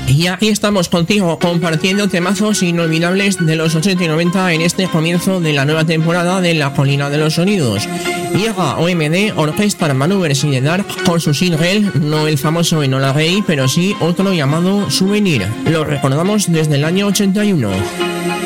Y aquí estamos contigo compartiendo temazos inolvidables de los 80 y 90 en este comienzo de la nueva temporada de La Colina de los Sonidos. Llega OMD, Orchestral Maneuvers in the Dark, con su single, no el famoso Enola Gay, pero sí otro llamado Souvenir. Lo recordamos desde el año 81.